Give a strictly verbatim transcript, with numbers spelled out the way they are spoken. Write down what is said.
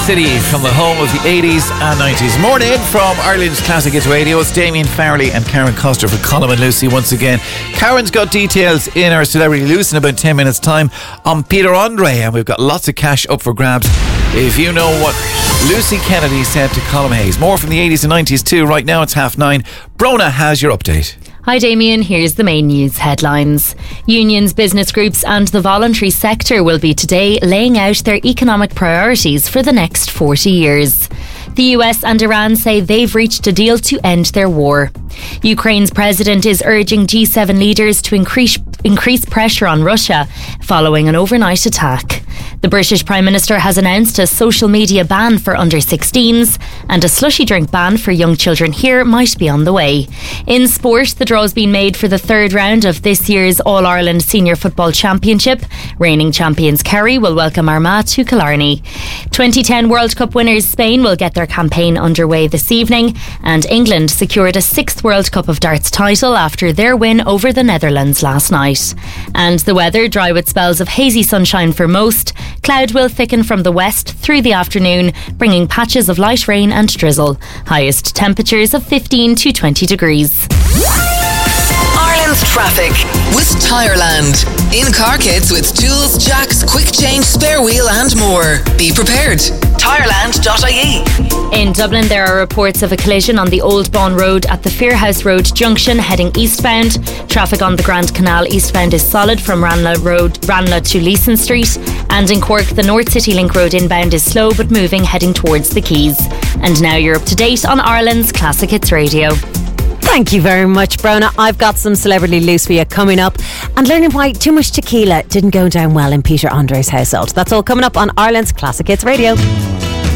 City from the home of the eighties and nineties. Morning from Ireland's Classic Hits Radio. It's Damien Farrelly and Karen Coster for Colm and Lucy once again. Karen's got details in our Celebrity Loose in about ten minutes time on Peter Andre, and we've got lots of cash up for grabs if you know what Lucy Kennedy said to Colm Hayes. More from the eighties and nineties too. Right now it's half nine. Brona has your update. Hi Damien, here's the main news headlines. Unions, business groups and the voluntary sector will be today laying out their economic priorities for the next forty years. The U S and Iran say they've reached a deal to end their war. Ukraine's president is urging G seven leaders to increase increase pressure on Russia following an overnight attack. The British Prime Minister has announced a social media ban for under sixteens, and a slushy drink ban for young children here might be on the way. In sport, the draw's been made for the third round of this year's All-Ireland Senior Football Championship. Reigning champions Kerry will welcome Armagh to Killarney. twenty ten World Cup winners Spain will get their campaign underway this evening, and England secured a sixth World Cup of Darts title after their win over the Netherlands last night. And the weather, dry with spells of hazy sunshine for most. Cloud will thicken from the west through the afternoon, bringing patches of light rain and drizzle. Highest temperatures of fifteen to twenty degrees. Ireland's traffic with Tireland. In-car kits with tools, jacks, quick change, spare wheel and more. Be prepared. Tireland dot I E. In Dublin, there are reports of a collision on the Old Bawn Road at the Fearhouse Road junction heading eastbound. Traffic on the Grand Canal eastbound is solid from Ranelagh Road, Ranelagh to Leeson Street. And in Cork, the North City Link Road inbound is slow but moving, heading towards the Quays. And now you're up to date on Ireland's Classic Hits Radio. Thank you very much, Brona. I've got some Celebrity Loose for you coming up, and learning why too much tequila didn't go down well in Peter Andre's household. That's all coming up on Ireland's Classic Hits Radio.